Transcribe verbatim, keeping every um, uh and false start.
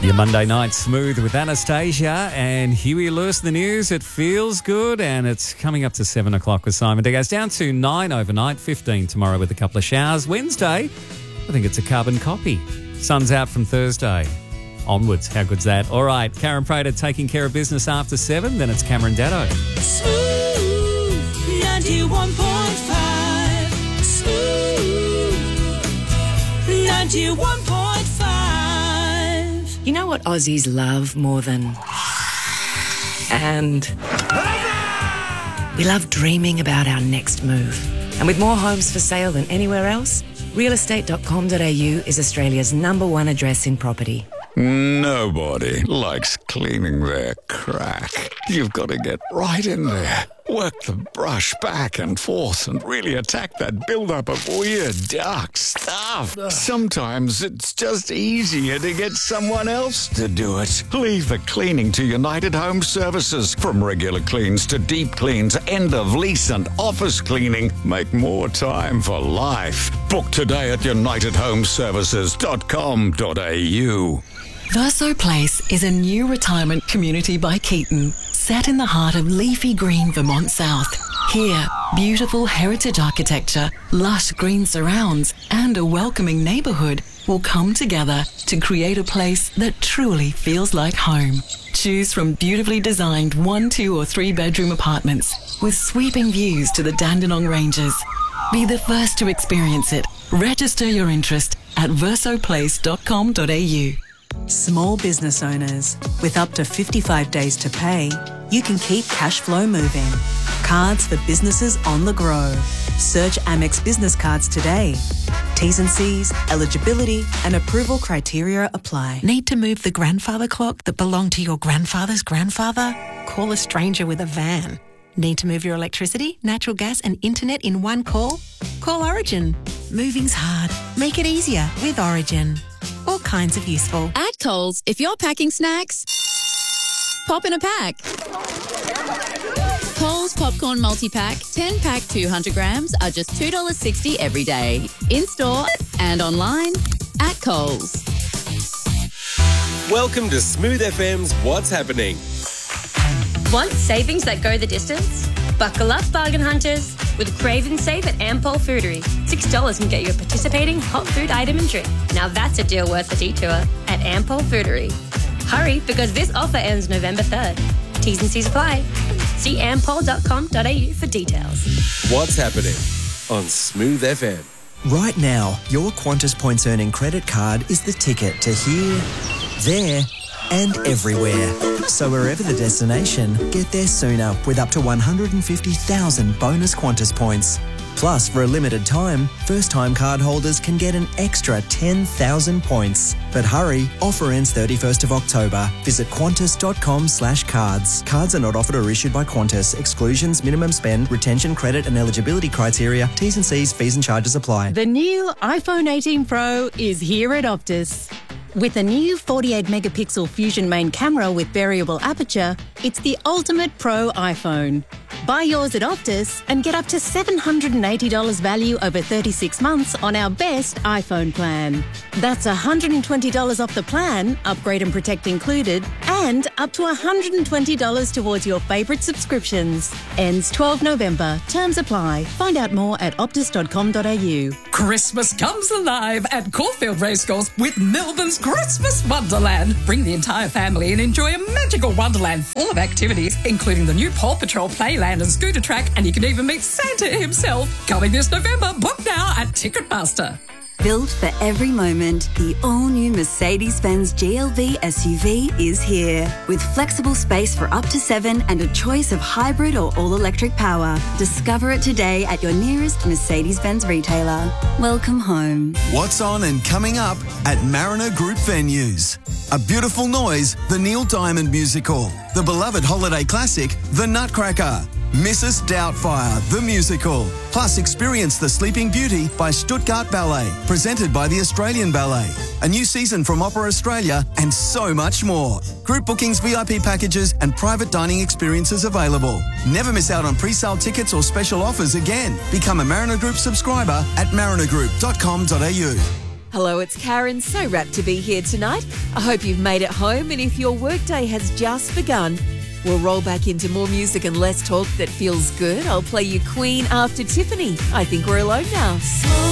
Your Monday night smooth with Anastasia and Huey Lewis. The news, it feels good, and it's coming up to seven o'clock with Simon. It goes down to nine overnight, fifteen tomorrow with a couple of showers. Wednesday, I think it's a carbon copy. Sun's out from Thursday onwards. How good's that? All right, Karen Prater taking care of business after seven. Then it's Cameron Daddo. Smooth ninety-one point five. Smooth ninety-one point five. You know what Aussies love more than... And... We love dreaming about our next move. And with more homes for sale than anywhere else, real estate dot com dot a u is Australia's number one address in property. Nobody likes cleaning their crack. You've got to get right in there, work the brush back and forth and really attack that build-up of weird, dark stuff. Sometimes it's just easier to get someone else to do it. Leave the cleaning to United Home Services. From regular cleans to deep cleans, end of lease and office cleaning. Make more time for life. Book today at united home services dot com dot a u. Verso Place is a new retirement community by Keaton, set in the heart of leafy green Vermont South. Here, beautiful heritage architecture, lush green surrounds, and a welcoming neighbourhood will come together to create a place that truly feels like home. Choose from beautifully designed one, two or three bedroom apartments with sweeping views to the Dandenong Ranges. Be the first to experience it. Register your interest at verso place dot com dot a u. Small business owners, with up to fifty-five days to pay, you can keep cash flow moving. Cards for businesses on the go. Search Amex Business Cards today. T's and C's, eligibility and approval criteria apply. Need to move the grandfather clock that belonged to your grandfather's grandfather? Call a stranger with a van. Need to move your electricity, natural gas and internet in one call? Call Origin. Moving's hard. Make it easier with Origin. All kinds of useful. At Coles, if you're packing snacks, pop in a pack. Coles Popcorn Multi-Pack, ten pack two hundred grams are just two dollars sixty every day. In-store and online at Coles. Welcome to Smooth F M's What's Happening. Want savings that go the distance? Buckle up, bargain hunters, with Crave and Save at Ampol Foodery. six dollars can get you a participating hot food item and drink. Now that's a deal worth a detour at Ampol Foodery. Hurry, because this offer ends November third. T's and C's apply. See ampol dot com dot a u for details. What's Happening on Smooth F M. Right now, your Qantas Points Earning credit card is the ticket to here, there and everywhere. So wherever the destination, get there sooner with up to one hundred fifty thousand bonus Qantas points. Plus, for a limited time, first-time card holders can get an extra ten thousand points. But hurry, offer ends thirty-first of October. Visit qantas dot com slash cards. Cards are not offered or issued by Qantas. Exclusions, minimum spend, retention, credit and eligibility criteria, T's and C's, fees and charges apply. The new iPhone eighteen Pro is here at Optus. With a new forty-eight megapixel Fusion main camera with variable aperture, it's the ultimate pro iPhone. Buy yours at Optus and get up to seven hundred eighty dollars value over thirty-six months on our best iPhone plan. That's one hundred twenty dollars off the plan, upgrade and protect included, and up to one hundred twenty dollars towards your favourite subscriptions. Ends twelfth of November. Terms apply. Find out more at optus dot com dot a u. Christmas comes alive at Caulfield Racecourse with Melbourne's Christmas Wonderland. Bring the entire family and enjoy a magical wonderland full of activities, including the new Paw Patrol Playland and scooter track, and you can even meet Santa himself. Coming this November. Book now at Ticketmaster. Built for every moment, the all-new Mercedes-Benz G L B S U V is here. With flexible space for up to seven and a choice of hybrid or all-electric power. Discover it today at your nearest Mercedes-Benz retailer. Welcome home. What's on and coming up at Mariner Group Venues? A Beautiful Noise, the Neil Diamond Musical. The beloved holiday classic, The Nutcracker. Missus Doubtfire, the musical. Plus, experience The Sleeping Beauty by Stuttgart Ballet, presented by the Australian Ballet. A new season from Opera Australia, and so much more. Group bookings, V I P packages, and private dining experiences available. Never miss out on pre-sale tickets or special offers again. Become a Mariner Group subscriber at mariner group dot com dot a u. Hello, it's Karen. So rapt to be here tonight. I hope you've made it home, and if your workday has just begun, we'll roll back into more music and less talk that feels good. I'll play you Queen after Tiffany. I think we're alone now.